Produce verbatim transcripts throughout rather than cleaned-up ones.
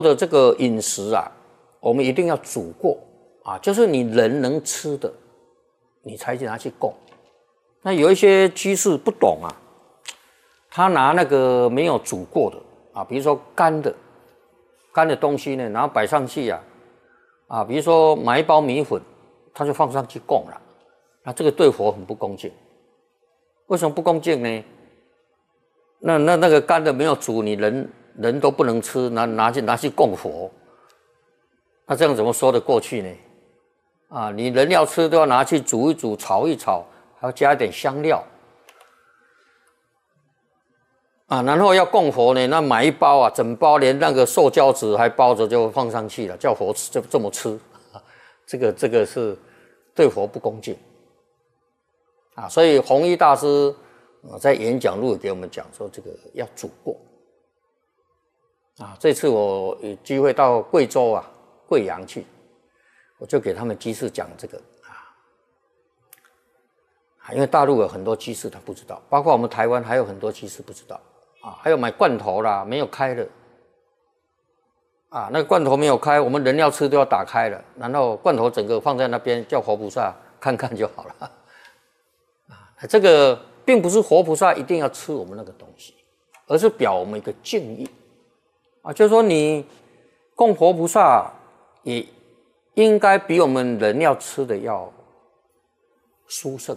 的这个饮食啊，我们一定要煮过啊，就是你人能吃的，你才拿去供。那有一些居士不懂啊，他拿那个没有煮过的啊，比如说干的干的东西呢，然后摆上去啊，啊，比如说买一包米粉，他就放上去供了，那这个对佛很不恭敬。为什么不恭敬呢？那那那个干的没有煮，你人人都不能吃，拿拿去拿去供佛，那这样怎么说得过去呢？啊，你人要吃都要拿去煮一煮、炒一炒，还要加一点香料，啊，然后要供佛呢，那买一包啊，整包连那个塑胶纸还包着就放上去了，叫佛吃就这么吃，啊、这个这个是对佛不恭敬，啊，所以弘一大师。在演讲录给我们讲说，这个要煮过啊。这次我有机会到贵州啊、贵阳去，我就给他们居士讲这个啊，因为大陆有很多居士他不知道，包括我们台湾还有很多居士不知道啊。还有买罐头啦，没有开的啊，那个罐头没有开，我们人要吃都要打开了，然后罐头整个放在那边，叫活菩萨看看就好了啊。这个。并不是活菩萨一定要吃我们那个东西，而是表我们一个敬意啊，就是说你供活菩萨也应该比我们人要吃的要殊胜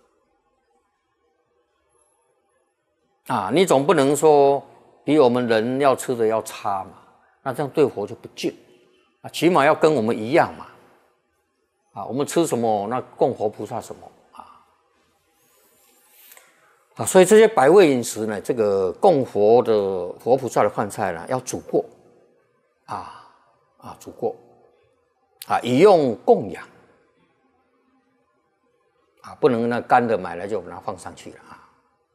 嘛，啊，你总不能说比我们人要吃的要差嘛，那这样对佛就不敬啊，起码要跟我们一样嘛，啊，我们吃什么那供活菩萨什么。啊，所以这些百味饮食呢，这个供佛的佛菩萨的饭菜呢，要煮过，啊啊煮过，啊以用供养，啊不能那干的买来就把它放上去了啊。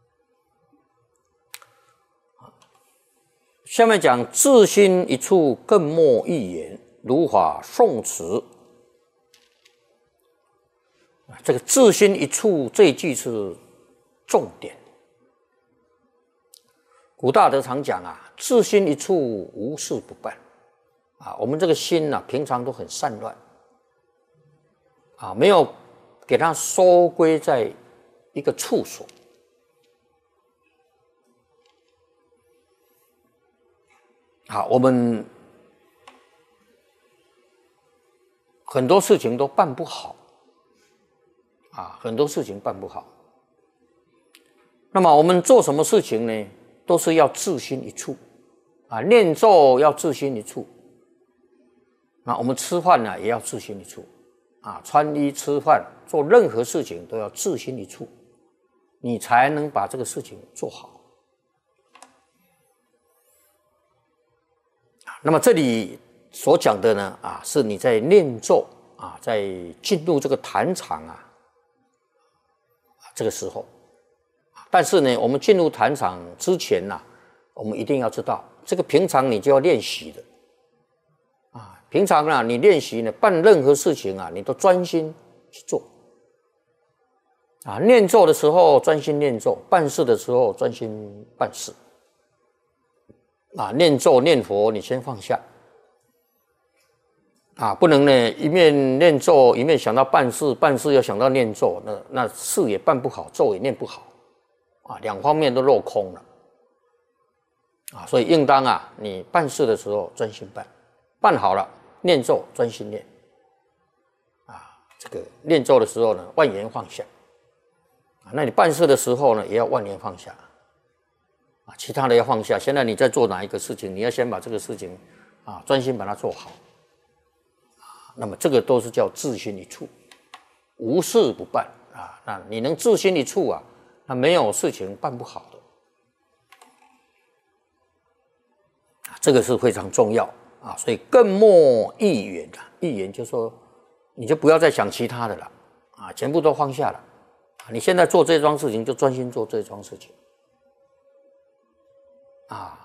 下面讲自心一处，更莫一言，如法诵持。这个自心一处这一句是。重点，古大德常讲啊，自心一处，无事不办啊。我们这个心啊，平常都很散乱啊，没有给它收归在一个处所啊，我们很多事情都办不好啊，很多事情办不好。那么我们做什么事情呢？都是要自心一处啊，念咒要自心一处。那我们吃饭呢，也要自心一处啊，穿衣吃饭做任何事情都要自心一处，你才能把这个事情做好。那么这里所讲的呢，啊，是你在念咒啊，在进入这个坛场啊，这个时候。但是呢，我们进入坛场之前呢、啊，我们一定要知道，这个平常你就要练习的啊。平常啊，你练习呢，办任何事情啊，你都专心去做啊。念咒的时候专心念咒，办事的时候专心办事啊。念咒念佛，你先放下啊，不能呢一面念咒一面想到办事，办事又想到念咒，那那事也办不好，咒也念不好。啊，两方面都落空了，啊，所以应当啊，你办事的时候专心办，办好了念咒专心念，啊，这个念咒的时候呢，万言放下，啊，那你办事的时候呢，也要万言放下，啊，其他的要放下。现在你在做哪一个事情，你要先把这个事情啊专心把它做好，啊，那么这个都是叫自心一处，无事不办啊，那你能自心一处啊。那没有事情办不好的，这个是非常重要啊！所以更莫一言啊，一言就是说，你就不要再想其他的了啊，全部都放下了啊！你现在做这桩事情，就专心做这桩事情啊。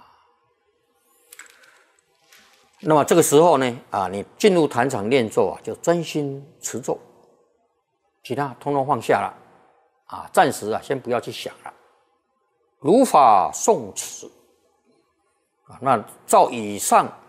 那么这个时候呢，啊，你进入坛场念咒啊，就专心持咒，其他通通放下了。啊，暂时啊，先不要去想了。如法诵持啊，那照以上